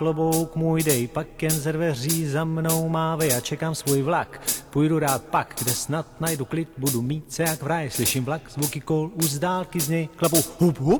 Klobouk můj dej, pak jen ze dveří za mnou mávej, já čekám svůj vlak. Půjdu rád pak, kde snad najdu klid, budu mít se jak v ráji. Slyším vlak, zvuky kol, už z dálky z něj klapou hup hup.